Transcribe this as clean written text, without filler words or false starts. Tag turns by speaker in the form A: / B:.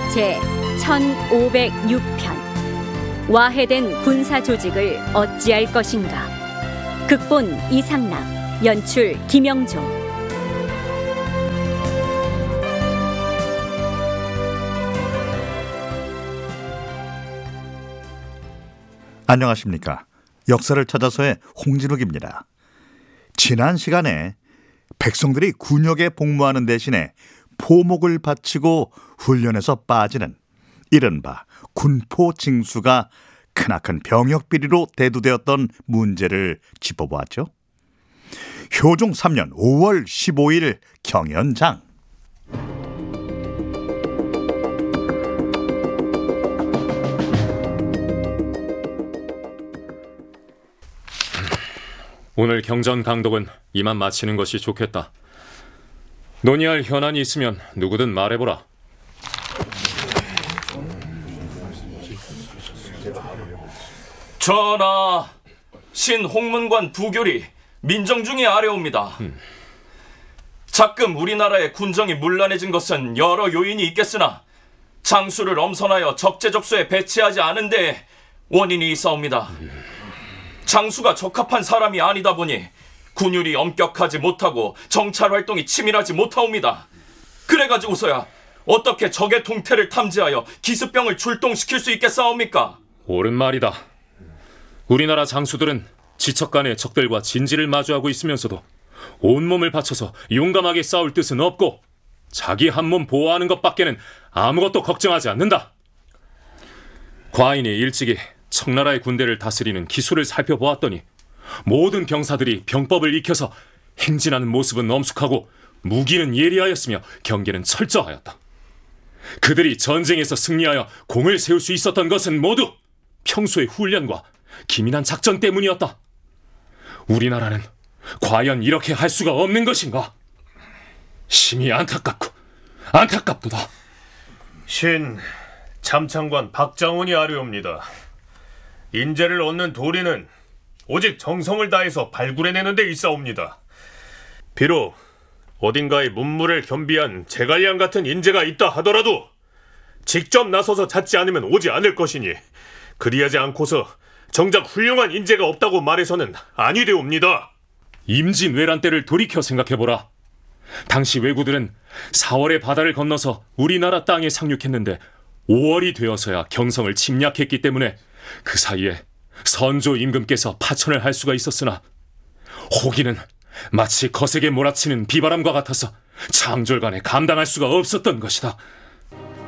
A: 제 1506편 와해된 군사조직을 어찌할 것인가. 극본 이상락, 연출 김영조.
B: 안녕하십니까. 역사를 찾아서의 홍진욱입니다. 지난 시간에 백성들이 군역에 복무하는 대신에 포목을 바치고 훈련에서 빠지는 이른바 군포징수가 크나큰 병역 비리로 대두되었던 문제를 짚어보았죠. 효종 3년 5월 15일 경연장.
C: 오늘 경전 강독은 이만 마치는 것이 좋겠다. 논의할 현안이 있으면 누구든 말해보라.
D: 전하, 신홍문관 부교리 민정중이 아뢰옵니다. 자금 우리나라의 군정이 문란해진 것은 여러 요인이 있겠으나 장수를 엄선하여 적재적소에 배치하지 않은 데에 원인이 있사옵니다. 장수가 적합한 사람이 아니다 보니 군율이 엄격하지 못하고 정찰 활동이 치밀하지 못하옵니다. 그래가지고서야 어떻게 적의 동태를 탐지하여 기습병을 출동시킬 수 있겠사옵니까?
C: 옳은 말이다. 우리나라 장수들은 지척간에 적들과 진지를 마주하고 있으면서도 온몸을 바쳐서 용감하게 싸울 뜻은 없고 자기 한 몸 보호하는 것밖에는 아무것도 걱정하지 않는다. 과인이 일찍이 청나라의 군대를 다스리는 기술을 살펴보았더니 모든 병사들이 병법을 익혀서 행진하는 모습은 엄숙하고 무기는 예리하였으며 경계는 철저하였다. 그들이 전쟁에서 승리하여 공을 세울 수 있었던 것은 모두 평소의 훈련과 기민한 작전 때문이었다. 우리나라는 과연 이렇게 할 수가 없는 것인가? 심히 안타깝도다.
E: 신 참창관 박장훈이 아뢰옵니다. 인재를 얻는 도리는 오직 정성을 다해서 발굴해내는 데 있사옵니다. 비록 어딘가에 문무를 겸비한 제갈량 같은 인재가 있다 하더라도 직접 나서서 찾지 않으면 오지 않을 것이니 그리하지 않고서 정작 훌륭한 인재가 없다고 말해서는 아니 되옵니다.
C: 임진왜란 때를 돌이켜 생각해보라. 당시 왜구들은 4월에 바다를 건너서 우리나라 땅에 상륙했는데 5월이 되어서야 경성을 침략했기 때문에 그 사이에 선조 임금께서 파천을 할 수가 있었으나 호기는 마치 거세게 몰아치는 비바람과 같아서 창졸간에 감당할 수가 없었던 것이다.